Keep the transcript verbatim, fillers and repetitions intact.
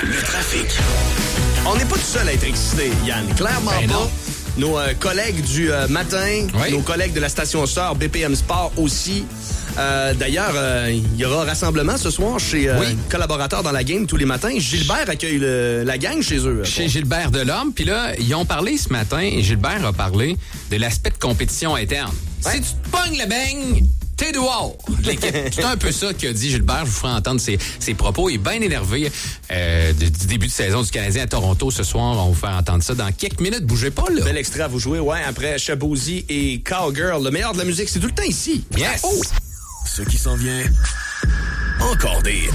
le trafic. On n'est pas tout seul à être excité, Yann. Clairement Ben pas. non. Nos euh, collègues du euh, matin, Oui. nos collègues de la station sœur B P M Sport aussi. Euh, D'ailleurs, euh, il y aura rassemblement ce soir chez euh, Oui. collaborateurs dans la game tous les matins. Gilbert accueille le- la gang chez eux. Chez Gilbert Delorme. Puis là, ils ont parlé ce matin, et Gilbert a parlé de l'aspect de compétition interne. Ouais. Si tu te pognes le beigne, t'es dehors. L'équipe. C'est un peu ça qu'a dit Gilbert. Je vous ferai entendre ses, ses propos. Il est bien énervé euh, du, du début de saison du Canadien à Toronto ce soir. On va vous faire entendre ça dans quelques minutes. Bougez pas, là. Bel extrait à vous jouer, ouais, après Shabozy et Cowgirl. Le meilleur de la musique, c'est tout le temps ici. Yes! Oh! Ce qui s'en vient, encore des